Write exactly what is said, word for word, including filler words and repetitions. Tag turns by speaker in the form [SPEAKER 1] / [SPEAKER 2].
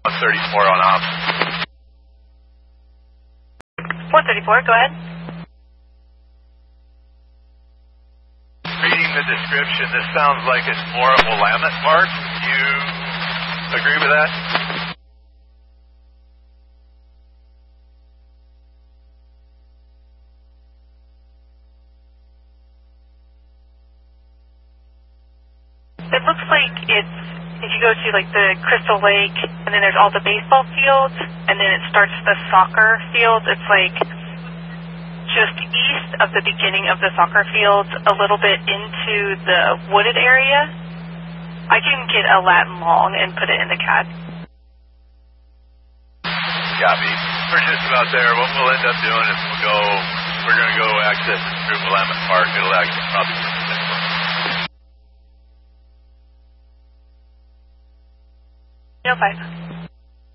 [SPEAKER 1] one thirty-four on op.
[SPEAKER 2] one thirty-four, go ahead.
[SPEAKER 1] Reading the description, this sounds like it's more of a Willamette Park. Do you agree with that?
[SPEAKER 2] It looks like it's, if you go to like the Crystal Lake, and then there's all the baseball fields, and then it starts the soccer fields. It's like just east of the beginning of the soccer fields, a little bit into the wooded area. I can get a lat long and put it in the C A D.
[SPEAKER 1] Copy. We're just about there. What we'll end up doing is we'll go, we're going to go access it through Willamette Park. It'll actually probably be this one.
[SPEAKER 2] No five.